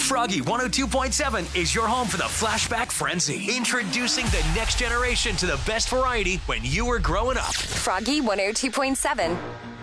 Froggy 102.7 is your home for the Flashback Frenzy. Introducing the next generation to the best variety when you were growing up. Froggy 102.7.